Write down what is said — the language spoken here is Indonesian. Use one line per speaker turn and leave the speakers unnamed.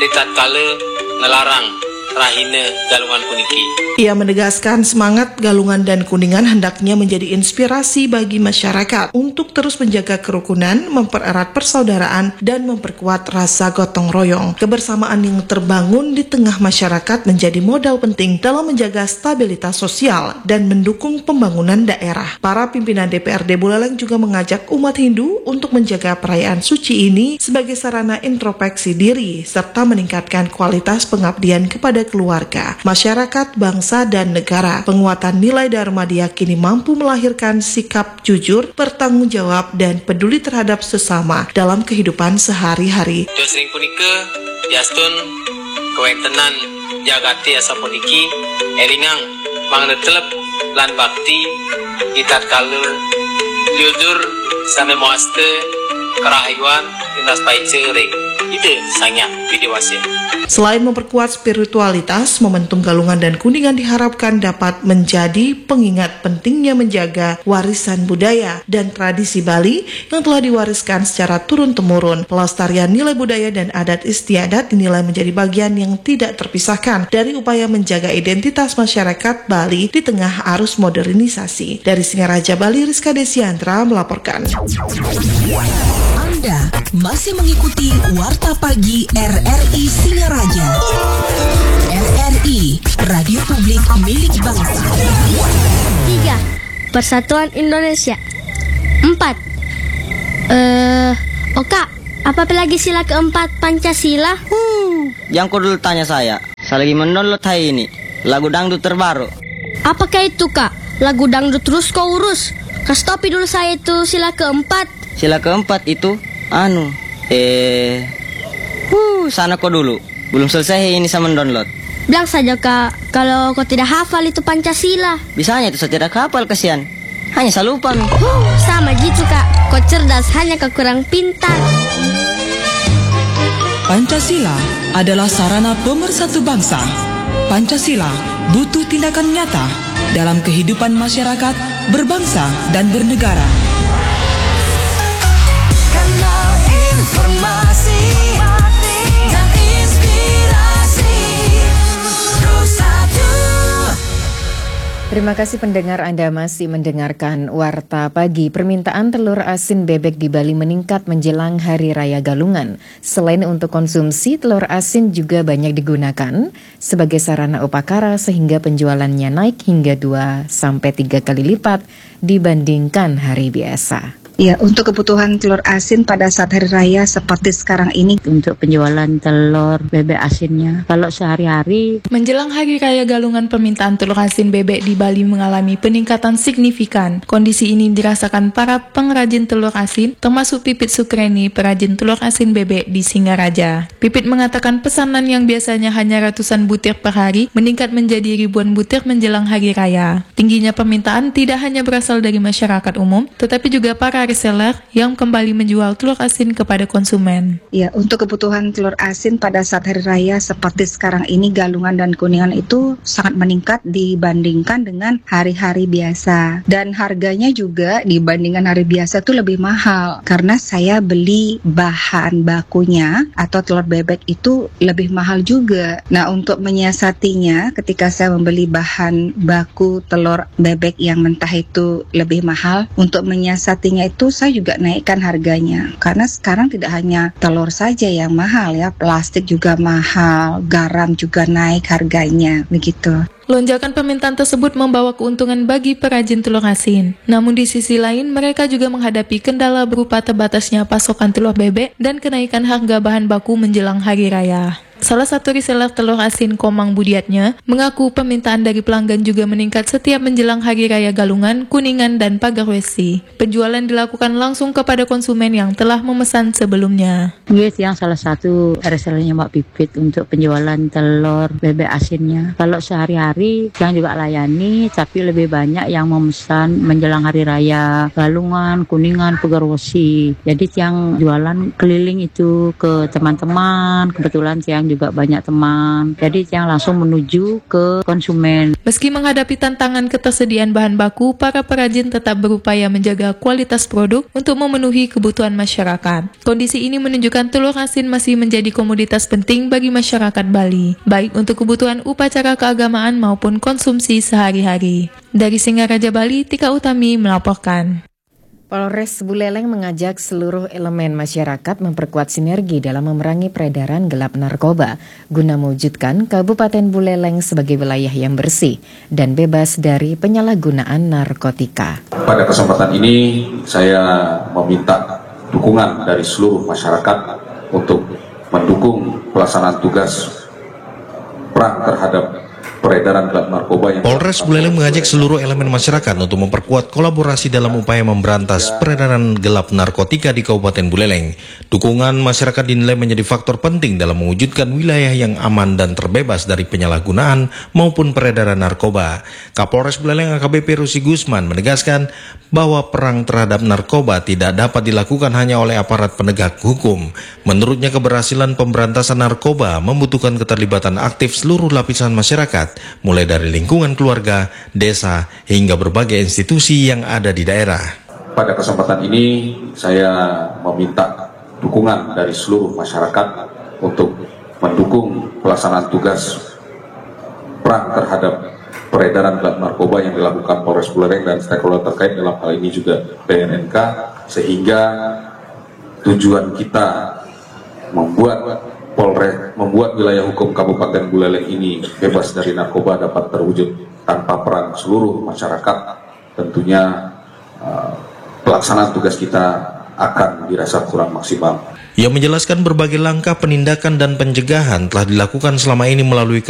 di tatkala ngelarang rahina Galungan puniki.
Ia menegaskan semangat Galungan dan Kuningan hendaknya menjadi inspirasi bagi masyarakat untuk terus menjaga kerukunan, mempererat persaudaraan, dan memperkuat rasa gotong royong. Kebersamaan yang terbangun di tengah masyarakat menjadi modal penting dalam menjaga stabilitas sosial dan mendukung pembangunan daerah. Para pimpinan DPRD Buleleng juga mengajak umat Hindu untuk menjaga perayaan suci ini sebagai sarana introspeksi diri serta meningkatkan kualitas pengabdian kepada keluarga, masyarakat, bangsa, dan negara. Penguatan nilai Dharma diyakini mampu melahirkan sikap jujur, bertanggung jawab, dan peduli terhadap sesama dalam kehidupan sehari-hari.
Sering punika jastun kewentenan jagati asa puniki eringang mangnetelep lan bakti itatkala liudur same muaste kerahayuan dinas paicere ide sanya videoase.
Selain memperkuat spiritualitas, momentum Galungan dan Kuningan diharapkan dapat menjadi pengingat pentingnya menjaga warisan budaya dan tradisi Bali yang telah diwariskan secara turun-temurun. Pelestarian nilai budaya dan adat istiadat dinilai menjadi bagian yang tidak terpisahkan dari upaya menjaga identitas masyarakat Bali di tengah arus modernisasi. Dari Singaraja Bali, Rizka Desiantra melaporkan.
Anda masih mengikuti Warta Pagi RRI Singaraja. RRI, Radio Publik Milik Bangsa.
3. Persatuan Indonesia. 4. Oka, apa lagi sila keempat Pancasila?
Yang kau dulu tanya saya lagi mendownload hari ini lagu dangdut terbaru.
Apakah itu, Kak? Lagu dangdut terus kau urus. Kastopi dulu saya itu sila keempat.
Sila keempat itu sana kau dulu. Belum selesai ini saya mendownload.
Bilang saja, Kak, kalau kau tidak hafal itu Pancasila.
Bisanya itu saya tidak hafal, kasihan. Hanya saya lupa.
Sama gitu, Kak. Kau cerdas, hanya kau kurang pintar.
Pancasila adalah sarana pemersatu bangsa. Pancasila butuh tindakan nyata dalam kehidupan masyarakat, berbangsa, dan bernegara. Kanal informasi dan inspirasi Rosatu.
Terima kasih pendengar, Anda masih mendengarkan Warta Pagi. Permintaan telur asin bebek di Bali meningkat menjelang Hari Raya Galungan. Selain untuk konsumsi, telur asin juga banyak digunakan sebagai sarana upacara sehingga penjualannya naik hingga 2-3 kali lipat dibandingkan hari biasa.
Ya, untuk kebutuhan telur asin pada saat hari raya seperti sekarang ini.
Untuk penjualan telur bebek asinnya, kalau sehari-hari.
Menjelang Hari Raya Galungan, permintaan telur asin bebek di Bali mengalami peningkatan signifikan. Kondisi ini dirasakan para pengrajin telur asin, termasuk Pipit Sukreni, perajin telur asin bebek di Singaraja. Pipit mengatakan pesanan yang biasanya hanya ratusan butir per hari, meningkat menjadi ribuan butir menjelang Hari Raya. Tingginya permintaan tidak hanya berasal dari masyarakat umum, tetapi juga para reseller yang kembali menjual telur asin kepada konsumen.
Ya, untuk kebutuhan telur asin pada saat hari raya seperti sekarang ini, Galungan dan Kuningan itu sangat meningkat dibandingkan dengan hari-hari biasa. Dan harganya juga dibandingkan hari biasa itu lebih mahal. Karena saya beli bahan bakunya atau telur bebek itu lebih mahal juga. Nah, untuk menyiasatinya ketika saya membeli bahan baku telur bebek yang mentah itu lebih mahal, untuk menyiasatinya itu saya juga naikkan harganya. Karena sekarang tidak hanya telur saja yang mahal ya, plastik juga mahal, garam juga naik harganya, begitu.
Lonjakan permintaan tersebut membawa keuntungan bagi perajin telur asin. Namun di sisi lain, mereka juga menghadapi kendala berupa terbatasnya pasokan telur bebek dan kenaikan harga bahan baku menjelang hari raya. Salah satu reseller telur asin Komang Budiatnya mengaku permintaan dari pelanggan juga meningkat setiap menjelang Hari Raya Galungan, Kuningan, dan Pagarwesi. Penjualan dilakukan langsung kepada konsumen yang telah memesan sebelumnya.
Yes, yang salah satu resellernya Mbak Pipit untuk penjualan telur bebek asinnya. Kalau sehari-hari yang juga layani, tapi lebih banyak yang memesan menjelang Hari Raya Galungan, Kuningan, Pagarwesi. Jadi yang jualan keliling itu ke teman-teman, kebetulan yang juga banyak teman. Jadi yang langsung menuju ke konsumen.
Meski menghadapi tantangan ketersediaan bahan baku, para perajin tetap berupaya menjaga kualitas produk untuk memenuhi kebutuhan masyarakat. Kondisi ini menunjukkan telur asin masih menjadi komoditas penting bagi masyarakat Bali, baik untuk kebutuhan upacara keagamaan maupun konsumsi sehari-hari. Dari Singaraja Bali, Tika Utami melaporkan.
Polres Buleleng mengajak seluruh elemen masyarakat memperkuat sinergi dalam memerangi peredaran gelap narkoba guna mewujudkan Kabupaten Buleleng sebagai wilayah yang bersih dan bebas dari penyalahgunaan narkotika.
Pada kesempatan ini saya meminta dukungan dari seluruh masyarakat untuk mendukung pelaksanaan tugas perang terhadap peredaran gelap narkoba.
Polres Buleleng mengajak seluruh elemen masyarakat untuk memperkuat kolaborasi dalam upaya memberantas peredaran gelap narkotika di Kabupaten Buleleng. Dukungan masyarakat dinilai menjadi faktor penting dalam mewujudkan wilayah yang aman dan terbebas dari penyalahgunaan maupun peredaran narkoba. Kapolres Buleleng AKBP Rusi Gusman menegaskan bahwa perang terhadap narkoba tidak dapat dilakukan hanya oleh aparat penegak hukum. Menurutnya, keberhasilan pemberantasan narkoba membutuhkan keterlibatan aktif seluruh lapisan masyarakat, mulai dari lingkungan keluarga, desa, hingga berbagai institusi yang ada di daerah.
Pada kesempatan ini saya meminta dukungan dari seluruh masyarakat untuk mendukung pelaksanaan tugas perang terhadap peredaran gelap narkoba yang dilakukan Polres Buleleng dan stakeholder terkait, dalam hal ini juga BNNK, sehingga tujuan kita membuat wilayah hukum Kabupaten Buleleng ini bebas dari narkoba dapat terwujud tanpa peran seluruh masyarakat. Tentunya pelaksanaan tugas kita akan dirasa kurang maksimal.
Ia menjelaskan berbagai langkah penindakan dan pencegahan telah dilakukan selama ini melalui